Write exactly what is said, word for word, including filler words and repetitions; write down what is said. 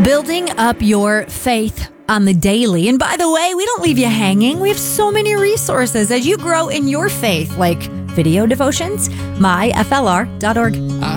building up your faith on the daily. And by the way, we don't leave you hanging. We have so many resources as you grow in your faith, like video devotions, my f l r dot org.